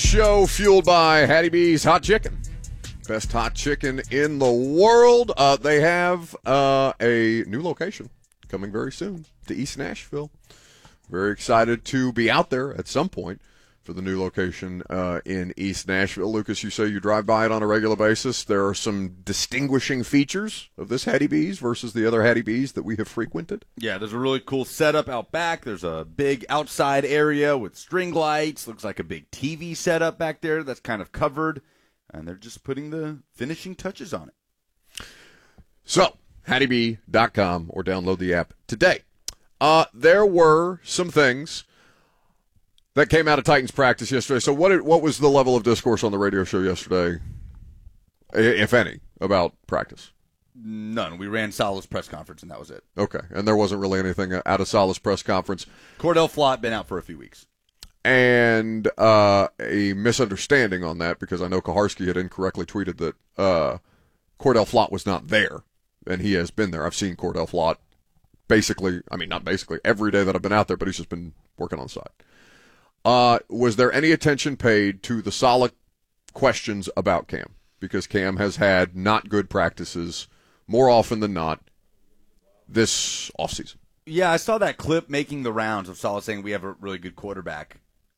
show fueled by Hattie B's Hot Chicken. Best hot chicken in the world. They have a new location coming very soon to East Nashville. Very excited to be out there at some point for the new location in East Nashville. Lucas, you say you drive by it on a regular basis. There are some distinguishing features of this Hattie B's versus the other Hattie B's that we have frequented. Yeah, there's a really cool setup out back. There's a big outside area with string lights. Looks like a big TV setup back there that's kind of covered. And they're just putting the finishing touches on it. So, HattieB.com or download the app today. There were some things that came out of Titans practice yesterday. So what was the level of discourse on the radio show yesterday, if any, about practice? None. We ran Saleh's press conference, and that was it. Okay, and there wasn't really anything out of Saleh's press conference. Cordell Flott been out for a few weeks. And a misunderstanding on that, because I know Kaharski had incorrectly tweeted that Cordell Flott was not there, and he has been there. I've seen Cordell Flott not basically, every day that I've been out there, but he's just been working on site. Was there any attention paid to the Saleh questions about Cam? Because Cam has had not good practices more often than not this offseason. Yeah, I saw that clip making the rounds of Saleh saying we have a really good quarterback.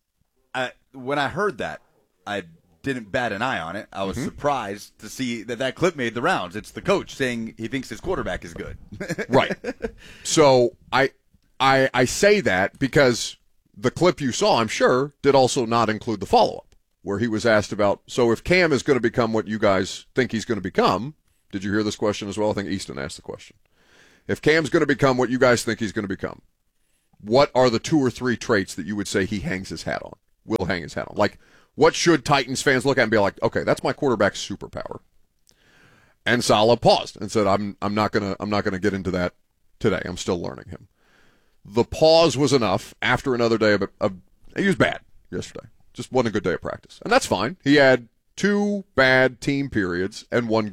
When I heard that, I didn't bat an eye on it. I was surprised to see that clip made the rounds. It's the coach saying he thinks his quarterback is good. Right. So I say that because the clip you saw, I'm sure, did also not include the follow-up, where he was asked about, so if Cam is going to become what you guys think he's going to become, did you hear this question as well? I think Easton asked the question. If Cam's going to become what you guys think he's going to become, what are the 2 or 3 traits that you would say he hangs his hat on, will hang his hat on? Like, what should Titans fans look at and be like, okay, that's my quarterback's superpower? And Saleh paused and said, I'm not gonna get into that today. I'm still learning him. The pause was enough after another day he was bad yesterday. Just wasn't a good day of practice. And that's fine. He had 2 bad team periods and one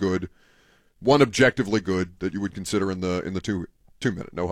objectively good that you would consider in the 2-minute no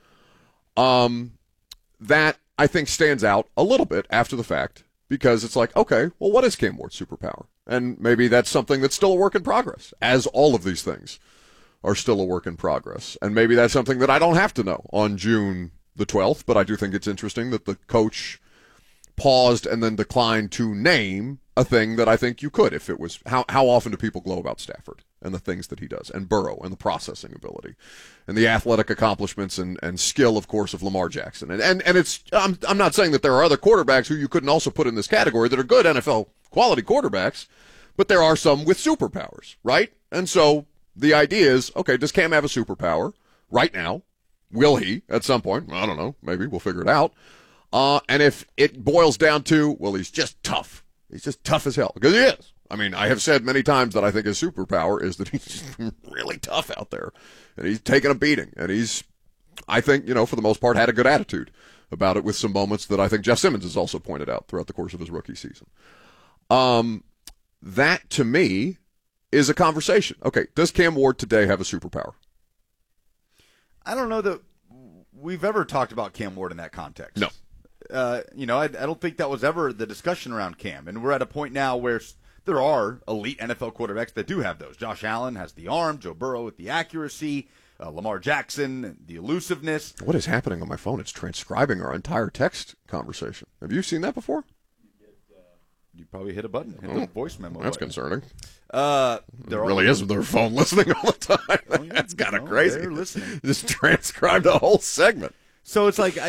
huddle. That I think stands out a little bit after the fact, because it's like, okay, well, what is Cam Ward's superpower? And maybe that's something that's still a work in progress, as all of these things are still a work in progress. And maybe that's something that I don't have to know on June the 12th, but I do think it's interesting that the coach paused and then declined to name a thing that I think you could if it was, how often do people glow about Stafford and the things that he does, and Burrow and the processing ability and the athletic accomplishments and skill, of course, of Lamar Jackson. And it's, I'm not saying that there are other quarterbacks who you couldn't also put in this category that are good NFL quality quarterbacks, but there are some with superpowers, right? And so the idea is, okay, does Cam have a superpower right now? Will he at some point? I don't know. Maybe we'll figure it out. And if it boils down to, well, he's just tough. He's just tough as hell, because he is. I mean, I have said many times that I think his superpower is that he's just really tough out there, and he's taken a beating, and he's, I think, for the most part, had a good attitude about it, with some moments that I think Jeff Simmons has also pointed out throughout the course of his rookie season. That, to me, is a conversation. Okay, does Cam Ward today have a superpower? I don't know that we've ever talked about Cam Ward in that context. No. I don't think that was ever the discussion around Cam. And we're at a point now where there are elite NFL quarterbacks that do have those. Josh Allen has the arm, Joe Burrow with the accuracy, Lamar Jackson, the elusiveness. What is happening on my phone? It's transcribing our entire text conversation. Have you seen that before? You probably hit a button, hit the voice memo. That's button. concerning. There really is their phone listening all the time. Oh, yeah, That's kind of crazy. They're listening. Just transcribed a whole segment. So it's like,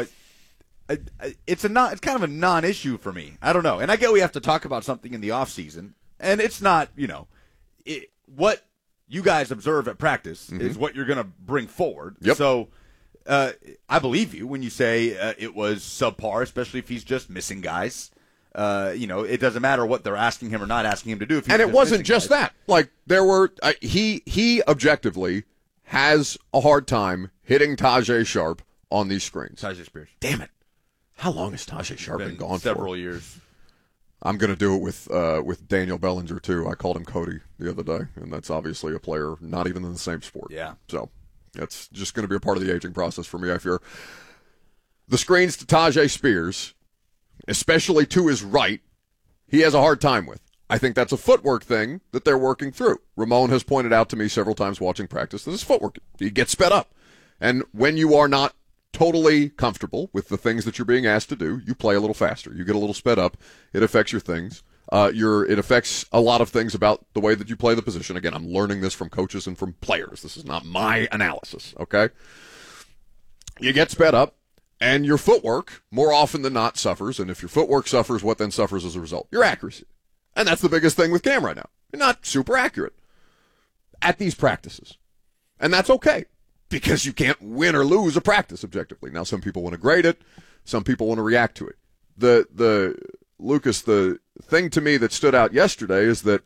it's kind of a non-issue for me. I don't know. And I get we have to talk about something in the offseason, and it's not, what you guys observe at practice is what you're going to bring forward. Yep. So I believe you when you say it was subpar, especially if he's just missing guys. It doesn't matter what they're asking him or not asking him to do. If and it wasn't just that. Like, there were he objectively has a hard time hitting Tajay Sharp on these screens. Tajay Spears. Damn it. How long has Tajay Sharp been gone for? Several years. I'm going to do it with Daniel Bellinger, too. I called him Cody the other day, and that's obviously a player not even in the same sport. Yeah. So that's just going to be a part of the aging process for me, I fear. The screens to Tajay Spears, especially to his right, he has a hard time with. I think that's a footwork thing that they're working through. Ramon has pointed out to me several times watching practice that his footwork, he gets sped up. And when you are not totally comfortable with the things that you're being asked to do, you play a little faster. You get a little sped up. It affects your things. It affects a lot of things about the way that you play the position. Again, I'm learning this from coaches and from players. This is not my analysis, okay? You get sped up, and your footwork, more often than not, suffers. And if your footwork suffers, what then suffers as a result? Your accuracy. And that's the biggest thing with Cam right now. You're not super accurate at these practices. And that's okay, because you can't win or lose a practice objectively. Now, some people want to grade it. Some people want to react to it. Lucas, the thing to me that stood out yesterday is that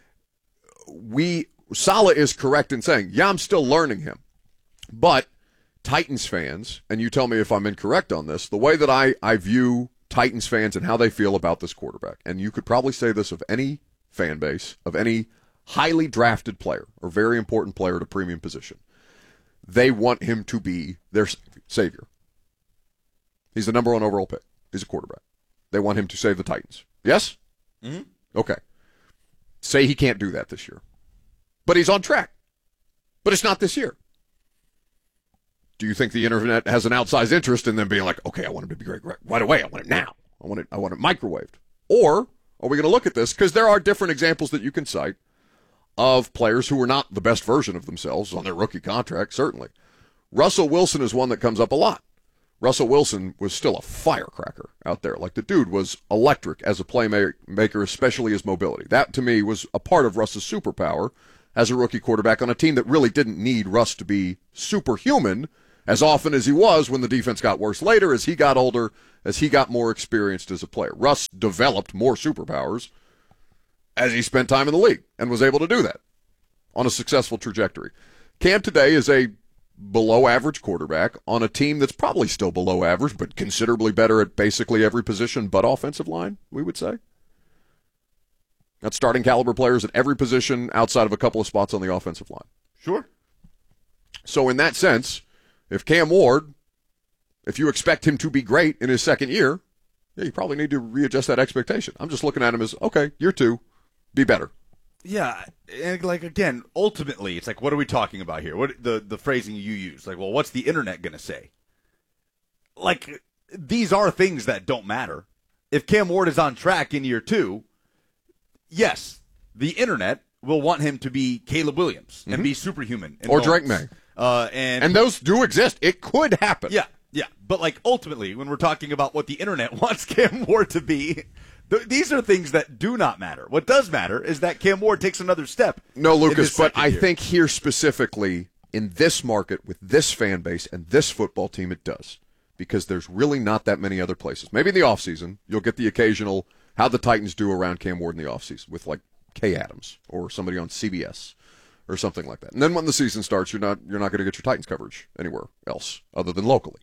Saleh is correct in saying, yeah, I'm still learning him. But Titans fans, and you tell me if I'm incorrect on this, the way that I view Titans fans and how they feel about this quarterback, and you could probably say this of any fan base, of any highly drafted player or very important player at a premium position, they want him to be their savior. He's the number 1 overall pick. He's a quarterback. They want him to save the Titans. Yes? Mm-hmm. Okay. Say he can't do that this year. But he's on track. But it's not this year. Do you think the internet has an outsized interest in them being like, okay, I want him to be great right away. I want it now. I want it microwaved. Or are we going to look at this? Because there are different examples that you can cite of players who were not the best version of themselves on their rookie contract, certainly. Russell Wilson is one that comes up a lot. Russell Wilson was still a firecracker out there. Like, the dude was electric as a playmaker, especially his mobility. That, to me, was a part of Russ's superpower as a rookie quarterback on a team that really didn't need Russ to be superhuman as often as he was when the defense got worse later, as he got older, as he got more experienced as a player. Russ developed more superpowers as he spent time in the league and was able to do that on a successful trajectory. Cam today is a below-average quarterback on a team that's probably still below average, but considerably better at basically every position but offensive line, we would say. Got starting caliber players at every position outside of a couple of spots on the offensive line. Sure. So in that sense, if Cam Ward, if you expect him to be great in his second year, yeah, you probably need to readjust that expectation. I'm just looking at him as, okay, year 2, be better. Yeah, and like, again, ultimately, it's like, what are we talking about here? What the phrasing you use? Like, well, what's the internet going to say? Like, these are things that don't matter. If Cam Ward is on track in year 2, yes, the internet will want him to be Caleb Williams and be superhuman. Or Drake May. And those do exist. It could happen. Yeah. But, like, ultimately, when we're talking about what the internet wants Cam Ward to be, these are things that do not matter. What does matter is that Cam Ward takes another step. No, Lucas, but I think here specifically in this market with this fan base and this football team, it does. Because there's really not that many other places. Maybe in the offseason, you'll get the occasional how the Titans do around Cam Ward in the offseason with, like, Kay Adams or somebody on CBS or something like that. And then when the season starts, you're not going to get your Titans coverage anywhere else other than locally.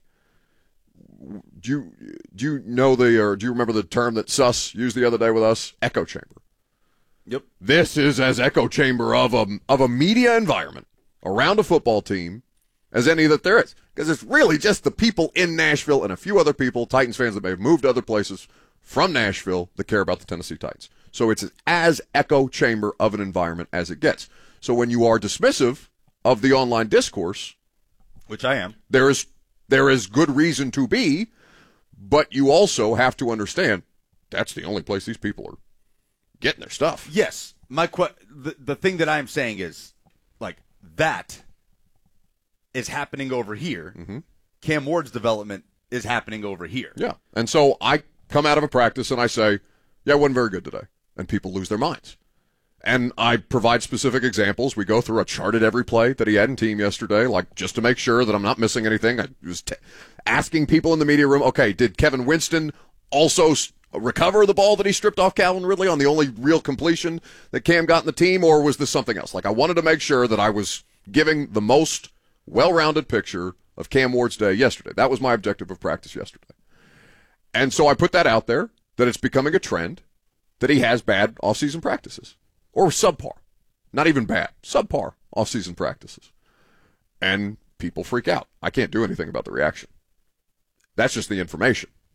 Do you know do you remember the term that Suss used the other day with us? Echo chamber. Yep. This is as echo chamber of a media environment around a football team as any that there is. Because it's really just the people in Nashville and a few other people, Titans fans that may have moved to other places from Nashville, that care about the Tennessee Titans. So it's as echo chamber of an environment as it gets. So when you are dismissive of the online discourse, which I am, there is good reason to be, but you also have to understand that's the only place these people are getting their stuff. Yes. The thing that I'm saying is, like, that is happening over here. Mm-hmm. Cam Ward's development is happening over here. Yeah. And so I come out of a practice and I say, yeah, it wasn't very good today. And people lose their minds. And I provide specific examples. We go through a chart at every play that he had in team yesterday, like just to make sure that I'm not missing anything. I was asking people in the media room, okay, did Kevin Winston also recover the ball that he stripped off Calvin Ridley on the only real completion that Cam got in the team, or was this something else? Like, I wanted to make sure that I was giving the most well-rounded picture of Cam Ward's day yesterday. That was my objective of practice yesterday. And so I put that out there, that it's becoming a trend that he has bad off-season practices. Or subpar. Not even bad. Subpar off-season practices. And people freak out. I can't do anything about the reaction. That's just the information.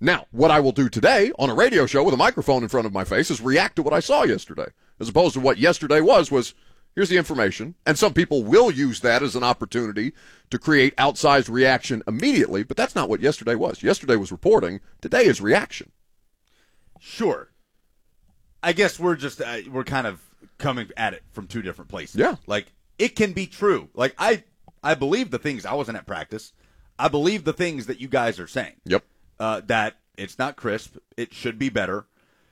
Now, what I will do today on a radio show with a microphone in front of my face is react to what I saw yesterday, as opposed to what yesterday was here's the information. And some people will use that as an opportunity to create outsized reaction immediately, but that's not what yesterday was. Yesterday was reporting. Today is reaction. Sure. I guess we're just we're kind of coming at it from two different places. Yeah. Like, it can be true. Like, I believe the things. I wasn't at practice. I believe the things that you guys are saying. Yep. That it's not crisp. It should be better.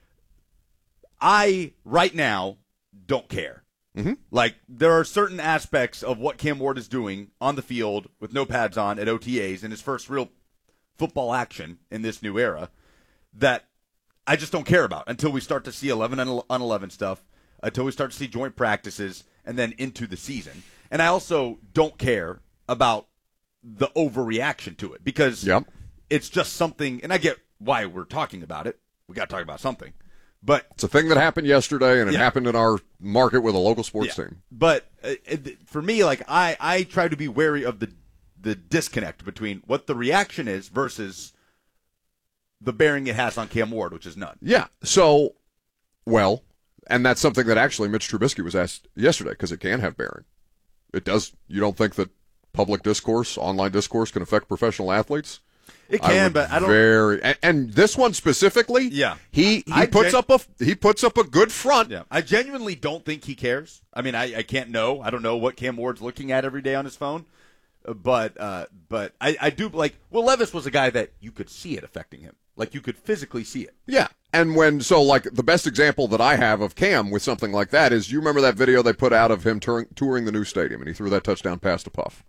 I, right now, don't care. Mm-hmm. Like, there are certain aspects of what Cam Ward is doing on the field with no pads on at OTAs in his first real football action in this new era that I just don't care about until we start to see 11 on 11 stuff, until we start to see joint practices, and then into the season. And I also don't care about the overreaction to it because it's just something, and I get why we're talking about it. We got to talk about something. But it's a thing that happened yesterday, and it happened in our market with a local sports team. But for me, like, I try to be wary of the disconnect between what the reaction is versus the bearing it has on Cam Ward, which is none. Yeah. So, well, and that's something that actually Mitch Trubisky was asked yesterday, because it can have bearing. It does. You don't think that public discourse, online discourse, can affect professional athletes? It can, but I don't. And this one specifically, he puts up a good front. Yeah, I genuinely don't think he cares. I mean, I can't know. I don't know what Cam Ward's looking at every day on his phone, but I do like. Will Levis was a guy that you could see it affecting him, like you could physically see it. Yeah, and like the best example that I have of Cam with something like that is, you remember that video they put out of him touring the new stadium, and he threw that touchdown pass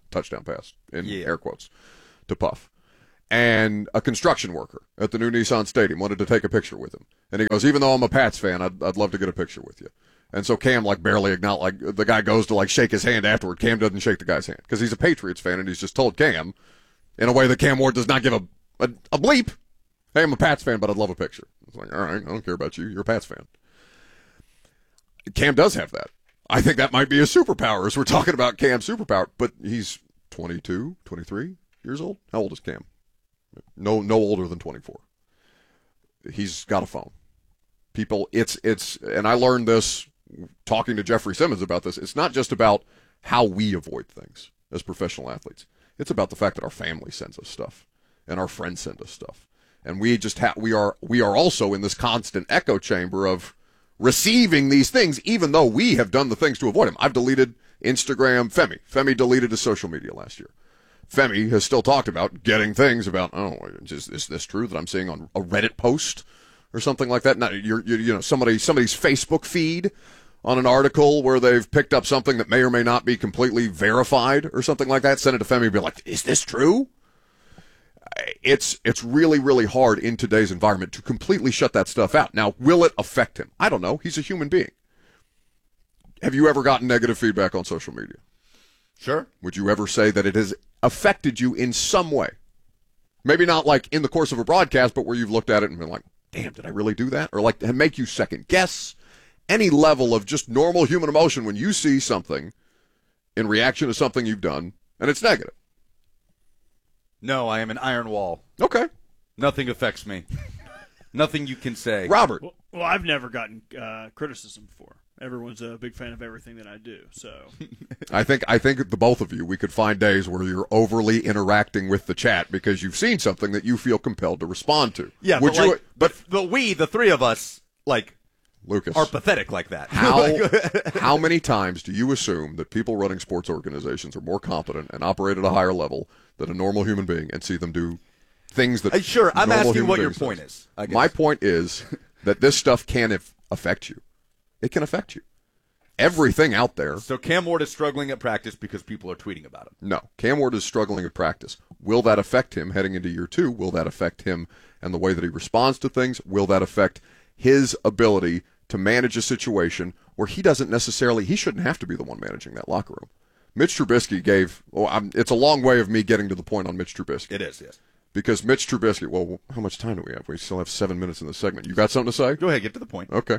in air quotes to Puff. And a construction worker at the new Nissan Stadium wanted to take a picture with him. And he goes, even though I'm a Pats fan, I'd love to get a picture with you. And so Cam, like, barely acknowledged, like, the guy goes to, like, shake his hand afterward. Cam doesn't shake the guy's hand because he's a Patriots fan, and he's just told Cam, in a way that Cam Ward does not give a bleep, hey, I'm a Pats fan, but I'd love a picture. It's like, all right, I don't care about you. You're a Pats fan. Cam does have that. I think that might be a superpower, as we're talking about Cam's superpower. But he's 22, 23 years old. How old is Cam? No older than 24. He's got a phone. People, it's, and I learned this talking to Jeffrey Simmons about this. It's not just about how we avoid things as professional athletes. It's about the fact that our family sends us stuff and our friends send us stuff. And we just we are also in this constant echo chamber of receiving these things, even though we have done the things to avoid them. I've deleted Instagram. Femi deleted his social media last year. Femi has still talked about getting things about, is this true that I'm seeing on a Reddit post or something like that? Not somebody's Facebook feed on an article where they've picked up something that may or may not be completely verified or something like that. Send it to Femi and be like, is this true? It's really, really hard in today's environment to completely shut that stuff out. Now, will it affect him? I don't know. He's a human being. Have you ever gotten negative feedback on social media? Sure. Would you ever say that it has affected you in some way? Maybe not like in the course of a broadcast, but where you've looked at it and been like, damn, did I really do that? Or like to make you second guess any level of just normal human emotion when you see something in reaction to something you've done and it's negative. No, I am an iron wall. Okay. Nothing affects me. Nothing you can say. Robert. Well, I've never gotten criticism before. Everyone's a big fan of everything that I do. So I think the both of you, we could find days where you're overly interacting with the chat because you've seen something that you feel compelled to respond to. Yeah, but we, the three of us, like, Lucas, are pathetic like that. How many times do you assume that people running sports organizations are more competent and operate at a higher level than a normal human being and see them do things that Sure, I'm asking what your does? point is. I guess. My point is that this stuff can affect you. It can affect you. Everything out there. So Cam Ward is struggling at practice because people are tweeting about him. No, Cam Ward is struggling at practice. Will that affect him heading into year 2? Will that affect him and the way that he responds to things? Will that affect his ability to manage a situation where he shouldn't have to be the one managing that locker room? Mitch Trubisky it's a long way of me getting to the point on Mitch Trubisky. It is, yes. Because Mitch Trubisky, well, how much time do we have? We still have 7 minutes in the segment. You got something to say? Go ahead, get to the point. Okay.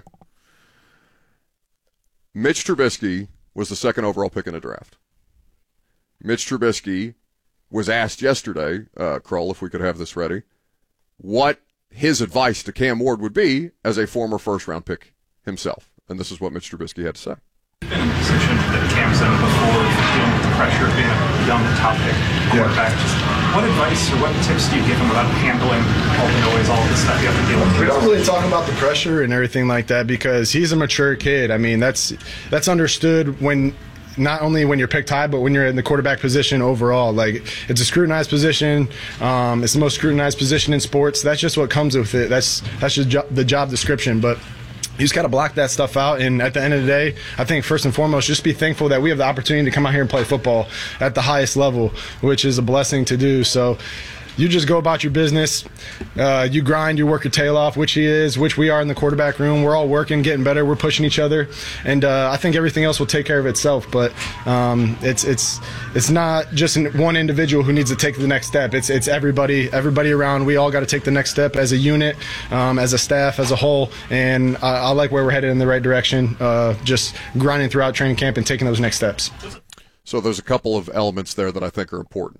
Mitch Trubisky was the second overall pick in the draft. Mitch Trubisky was asked yesterday, Kroll, if we could have this ready, what his advice to Cam Ward would be as a former first-round pick himself. And this is what Mitch Trubisky had to say. Been in a position that Cam's in before, dealing with the pressure of being a young top pick quarterback. Just what advice or what tips do you give him about handling all the noise, all the stuff you have to deal with? We don't really talk about the pressure and everything like that because he's a mature kid. I mean, that's understood when not only when you're picked high, but when you're in the quarterback position overall. Like, it's a scrutinized position. It's the most scrutinized position in sports. That's just what comes with it. That's just the job description. But you just got to block that stuff out. And at the end of the day, I think first and foremost, just be thankful that we have the opportunity to come out here and play football at the highest level, which is a blessing to do. So you just go about your business. You grind, you work your tail off, which we are in the quarterback room. We're all working, getting better. We're pushing each other. And I think everything else will take care of itself. But it's not just one individual who needs to take the next step. It's everybody around. We all got to take the next step as a unit, as a staff, as a whole. And I like where we're headed in the right direction, just grinding throughout training camp and taking those next steps. So there's a couple of elements there that I think are important.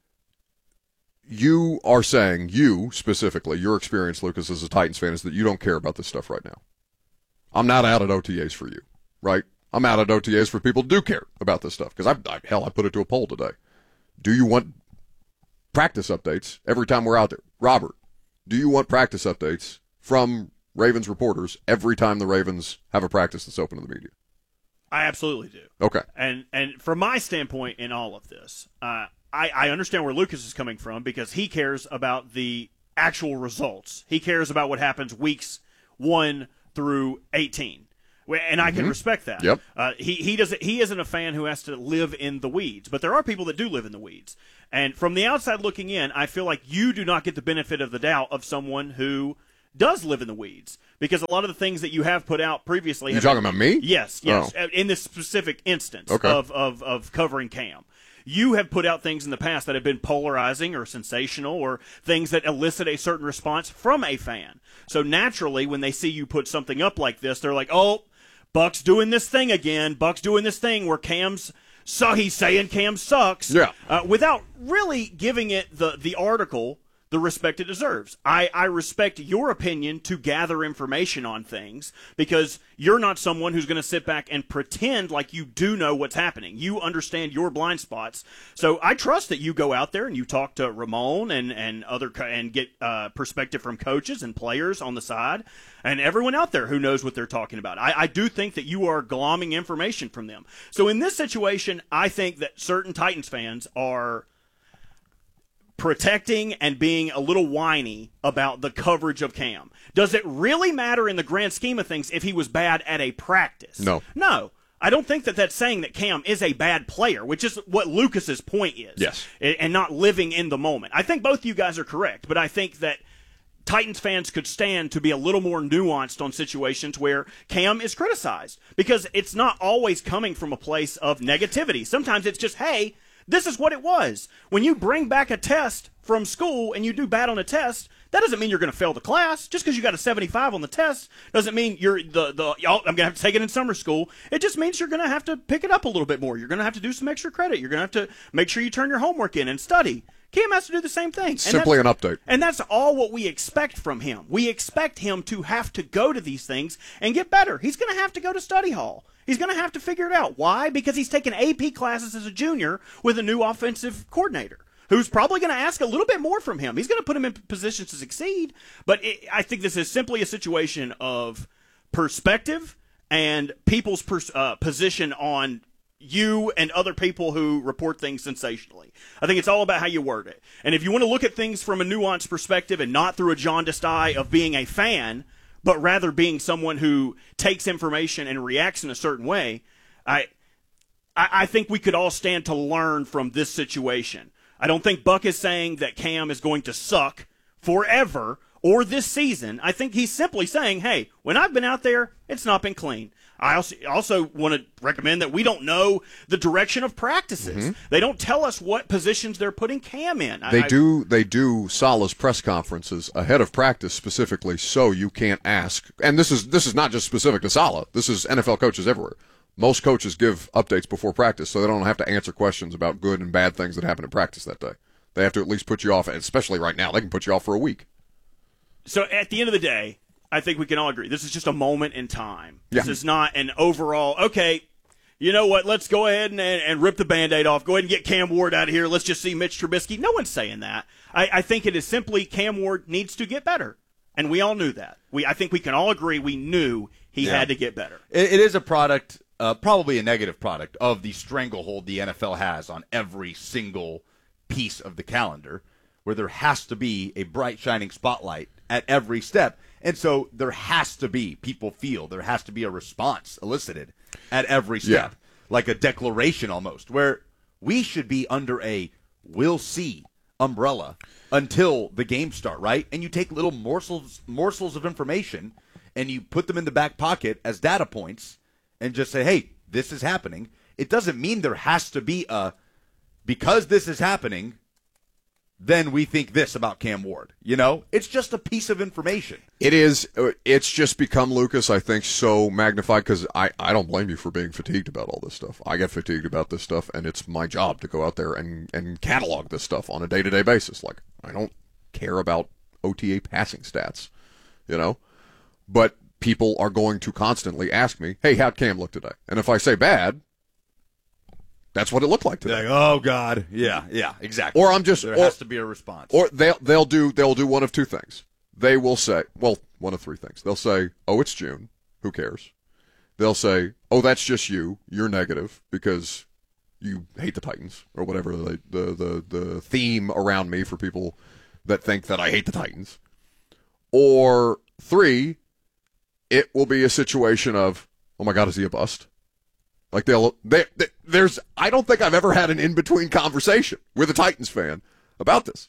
You are saying, you specifically, your experience, Lucas, as a Titans fan, is that you don't care about this stuff right now. I'm not out at OTAs for you, right? I'm out at OTAs for people who do care about this stuff. Because, I put it to a poll today. Do you want practice updates every time we're out there? Robert, do you want practice updates from Ravens reporters every time the Ravens have a practice that's open to the media? I absolutely do. Okay. And from my standpoint in all of this, I understand where Lucas is coming from because he cares about the actual results. He cares about what happens weeks 1 through 18. And I can respect that. Yep. He isn't a fan who has to live in the weeds, but there are people that do live in the weeds. And from the outside looking in, I feel like you do not get the benefit of the doubt of someone who does live in the weeds, because a lot of the things that you have put out previously. You're talking about me? Yes. Oh. In this specific instance okay. of covering Cam. You have put out things in the past that have been polarizing or sensational or things that elicit a certain response from a fan. So naturally, when they see you put something up like this, they're like, oh, Buck's doing this thing again. Buck's doing this thing where he's saying Cam sucks. Yeah. Without really giving it the article the respect it deserves. I respect your opinion to gather information on things because you're not someone who's going to sit back and pretend like you do know what's happening. You understand your blind spots. So I trust that you go out there and you talk to Ramon and get perspective from coaches and players on the side and everyone out there who knows what they're talking about. I do think that you are glomming information from them. So in this situation, I think that certain Titans fans are protecting and being a little whiny about the coverage of Cam. Does it really matter in the grand scheme of things if he was bad at a practice? No. I don't think that that's saying that Cam is a bad player, which is what Lucas's point is. Yes. And not living in the moment. I think both you guys are correct, but I think that Titans fans could stand to be a little more nuanced on situations where Cam is criticized, because it's not always coming from a place of negativity. Sometimes it's just, hey, this is what it was. When you bring back a test from school and you do bad on a test, that doesn't mean you're going to fail the class. Just because you got a 75 on the test doesn't mean you're I'm going to have to take it in summer school. It just means you're going to have to pick it up a little bit more. You're going to have to do some extra credit. You're going to have to make sure you turn your homework in and study. Cam has to do the same thing. Simply an update. And that's all what we expect from him. We expect him to have to go to these things and get better. He's going to have to go to study hall. He's going to have to figure it out. Why? Because he's taken AP classes as a junior with a new offensive coordinator who's probably going to ask a little bit more from him. He's going to put him in positions to succeed. But I think this is simply a situation of perspective and people's position on you and other people who report things sensationally. I think it's all about how you word it. And if you want to look at things from a nuanced perspective and not through a jaundiced eye of being a fan, but rather being someone who takes information and reacts in a certain way, I think we could all stand to learn from this situation. I don't think Buck is saying that Cam is going to suck forever or this season. I think he's simply saying, hey, when I've been out there, it's not been clean. I also want to recommend that we don't know the direction of practices. Mm-hmm. They don't tell us what positions they're putting Cam in. They do Salah's press conferences ahead of practice specifically, so you can't ask. And this is not just specific to Salah. This is NFL coaches everywhere. Most coaches give updates before practice, so they don't have to answer questions about good and bad things that happen in practice that day. They have to at least put you off, and especially right now, they can put you off for a week. So at the end of the day, I think we can all agree this is just a moment in time. This Yeah. is not an overall, okay, you know what, let's go ahead and rip the Band-Aid off. Go ahead and get Cam Ward out of here. Let's just see Mitch Trubisky. No one's saying that. I think it is simply Cam Ward needs to get better. And we all knew that. I think we can all agree we knew he had to get better. It is a product, probably a negative product, of the stranglehold the NFL has on every single piece of the calendar, where there has to be a bright, shining spotlight at every step. And so there has to be, people feel, there has to be a response elicited at every step, like a declaration almost, where we should be under a we'll see umbrella until the games start, right? And you take little morsels of information and you put them in the back pocket as data points and just say, hey, this is happening. It doesn't mean there has to be because this is happening, then we think this about Cam Ward. You know, it's just a piece of information. It is. It's just become, Lucas, I think, so magnified because I don't blame you for being fatigued about all this stuff. I get fatigued about this stuff, and it's my job to go out there and catalog this stuff on a day-to-day basis. Like, I don't care about OTA passing stats, you know? But people are going to constantly ask me, hey, how'd Cam look today? And if I say bad, that's what it looked like today. Like, oh God, yeah, exactly. Or I'm just there has to be a response. Or they'll do one of two things. They will say, well, one of three things. They'll say, oh, it's June. Who cares? They'll say, oh, that's just you. You're negative because you hate the Titans or whatever the theme around me for people that think that I hate the Titans. Or three, it will be a situation of, oh my God, is he a bust? Like there's I don't think I've ever had an in-between conversation with a Titans fan about this.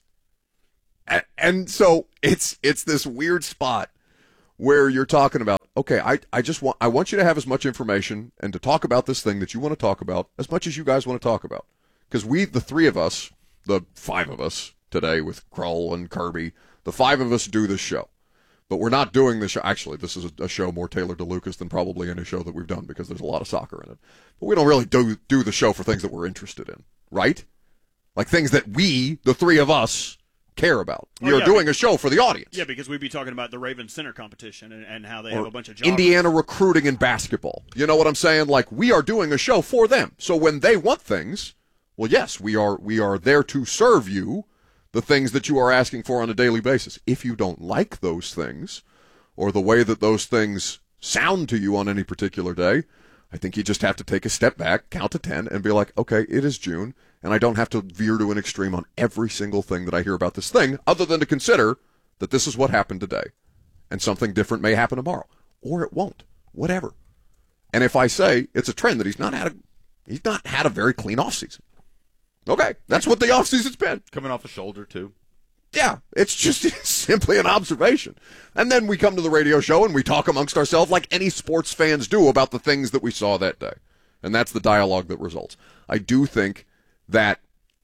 And so it's this weird spot where you're talking about, okay, I want you to have as much information and to talk about this thing that you want to talk about as much as you guys want to talk about. Because the three of us, the five of us today with Krull and Kirby, the five of us do this show. But we're not doing this show. Actually, this is a show more tailored to Lucas than probably any show that we've done because there's a lot of soccer in it. But we don't really do the show for things that we're interested in, right? Like things that we, the three of us, care about. You're doing a show for the audience. Yeah, because we'd be talking about the Ravens Center competition and how they have a bunch of jobs. Indiana recruiting in basketball. You know what I'm saying? Like, we are doing a show for them. So when they want things, well, yes, we are there to serve you the things that you are asking for on a daily basis. If you don't like those things or the way that those things sound to you on any particular day, I think you just have to take a step back, count to 10, and be like, okay, it is June, and I don't have to veer to an extreme on every single thing that I hear about this thing, other than to consider that this is what happened today, and something different may happen tomorrow, or it won't, whatever. And if I say it's a trend that he's not had a very clean offseason, okay, that's what the offseason's been. Coming off a shoulder, too. Yeah, it's just simply an observation. And then we come to the radio show and we talk amongst ourselves like any sports fans do about the things that we saw that day. And that's the dialogue that results. I do think that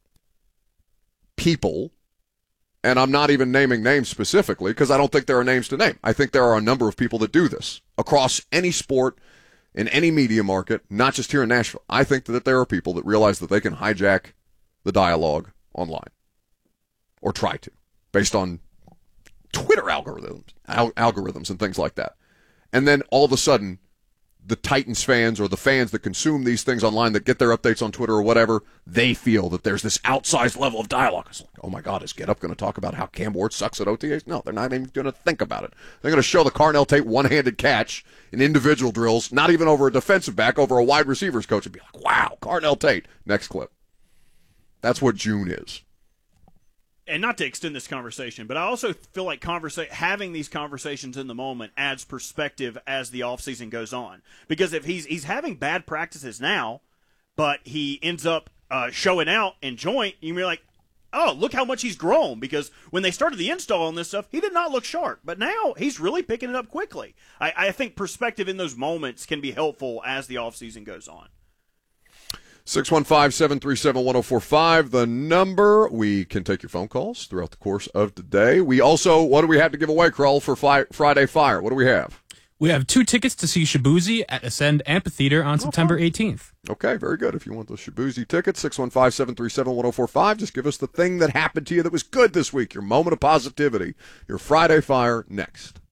people, and I'm not even naming names specifically because I don't think there are names to name. I think there are a number of people that do this across any sport, in any media market, not just here in Nashville. I think that there are people that realize that they can hijack the dialogue online, or try to, based on Twitter algorithms and things like that. And then all of a sudden, the Titans fans or the fans that consume these things online that get their updates on Twitter or whatever, they feel that there's this outsized level of dialogue. It's like, oh my God, is Get Up going to talk about how Cam Ward sucks at OTAs? No, they're not even going to think about it. They're going to show the Carnell Tate one-handed catch in individual drills, not even over a defensive back, over a wide receivers coach, and be like, wow, Carnell Tate. Next clip. That's what June is. And not to extend this conversation, but I also feel like having these conversations in the moment adds perspective as the offseason goes on. Because if he's having bad practices now, but he ends up showing out in joint, you're like, oh, look how much he's grown. Because when they started the install on this stuff, he did not look sharp. But now he's really picking it up quickly. I think perspective in those moments can be helpful as the offseason goes on. 615-737-1045, the number. We can take your phone calls throughout the course of the day. We also, what do we have to give away, Krull, for Friday Fire? What do we have? We have 2 tickets to see Shabuzi at Ascend Amphitheater on September 18th. Okay, very good. If you want those Shabuzi tickets, 615-737-1045. Just give us the thing that happened to you that was good this week, your moment of positivity, your Friday Fire next.